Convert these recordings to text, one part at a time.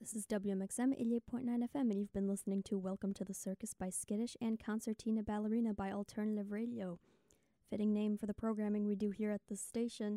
This is WMXM 88.9 FM, and you've been listening to Welcome to the Circus by Skittish and Concertina Ballerina by Alternative Radio. Fitting name for the programming we do here at the station.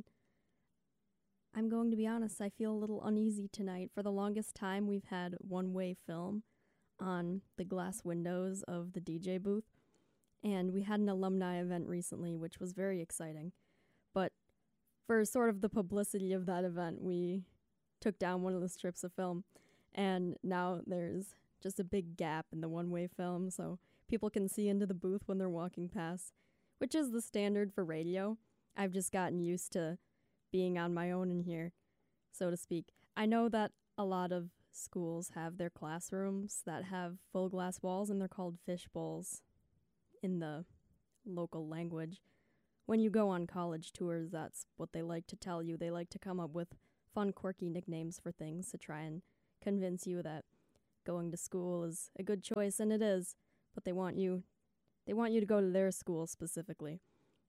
I'm going to be honest, I feel a little uneasy tonight. For the longest time, we've had one-way film on the glass windows of the DJ booth, and we had an alumni event recently, which was very exciting. But for sort of the publicity of that event, we took down one of the strips of film. And now there's just a big gap in the one-way film, so people can see into the booth when they're walking past, which is the standard for radio. I've just gotten used to being on my own in here, so to speak. I know that a lot of schools have their classrooms that have full glass walls, and they're called fish bowls in the local language. When you go on college tours, that's what they like to tell you. They like to come up with fun, quirky nicknames for things to try and convince you that going to school is a good choice, and it is, but they want you to go to their school specifically.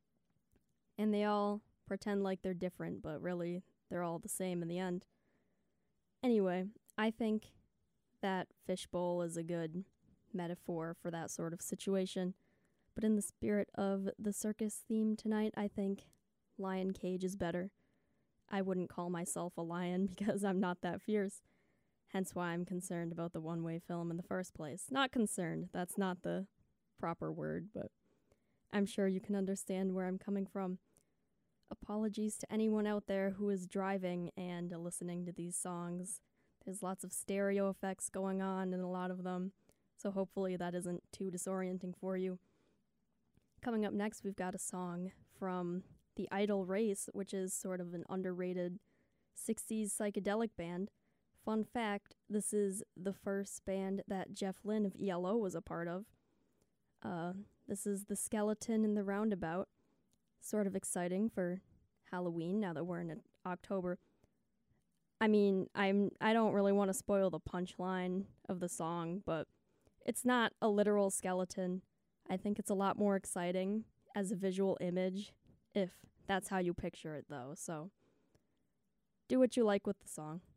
And they all pretend like they're different, but really they're all the same in the end. Anyway, I think that fishbowl is a good metaphor for that sort of situation. But in the spirit of the circus theme tonight, I think lion cage is better. I wouldn't call myself a lion because I'm not that fierce. Hence why I'm concerned about the one-way film in the first place. Not concerned, that's not the proper word, but I'm sure you can understand where I'm coming from. Apologies to anyone out there who is driving and listening to these songs. There's lots of stereo effects going on in a lot of them, so hopefully that isn't too disorienting for you. Coming up next, we've got a song from The Idle Race, which is sort of an underrated 60s psychedelic band. Fun fact, this is the first band that Jeff Lynne of ELO was a part of. This is The Skeleton in the Roundabout. Sort of exciting for Halloween now that we're in October. I mean, I don't really want to spoil the punchline of the song, but it's not a literal skeleton. I think it's a lot more exciting as a visual image, if that's how you picture it, though. So do what you like with the song.